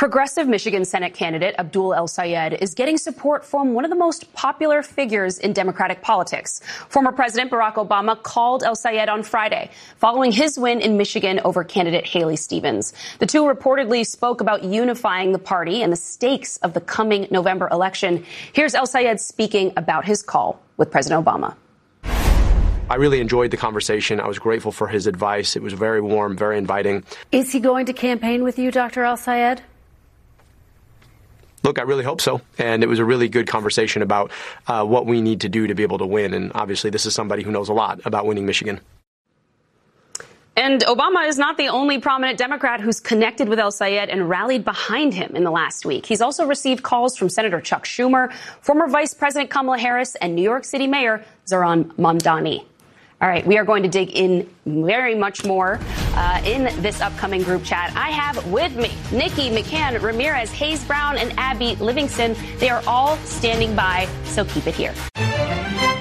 Progressive Michigan Senate candidate Abdul El-Sayed is getting support from one of the most popular figures in Democratic politics. Former President Barack Obama called El-Sayed on Friday, following his win in Michigan over candidate Haley Stevens. The two reportedly spoke about unifying the party and the stakes of the coming November election. Here's El-Sayed speaking about his call with President Obama. I really enjoyed the conversation. I was grateful for his advice. It was very warm, very inviting. Is he going to campaign with you, Dr. El-Sayed? Look, I really hope so. And it was a really good conversation about what we need to do to be able to win. And obviously, this is somebody who knows a lot about winning Michigan. And Obama is not the only prominent Democrat who's connected with El-Sayed and rallied behind him in the last week. He's also received calls from Senator Chuck Schumer, former Vice President Kamala Harris, and New York City Mayor Zohran Mamdani. All right, we are going to dig in very much more in this upcoming group chat. I have with me Nikki McCann, Ramirez, Hayes Brown, and Abby Livingston. They are all standing by, so keep it here.